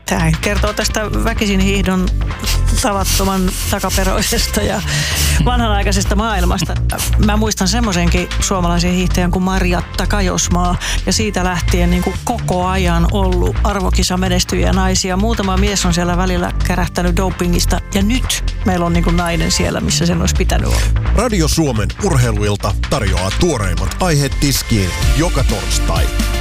Tämä kertoo tästä väkisin hiihdon tavattoman takaperoisesta ja vanhanaikaisesta maailmasta. Mä muistan semmoisenkin suomalaisen hiihtäjän kuin Marjatta Kajosmaa ja siitä lähtien niin kuin koko ajan ollut arvokisamenestyjiä naisia. Muutama mies on siellä välillä kärähtänyt dopingista ja nyt meillä on niin kuin nainen siellä, missä sen olisi pitänyt olla. Radio Suomen urheiluilta tarjoaa tuoreimmat aiheet tiskiin joka torstai.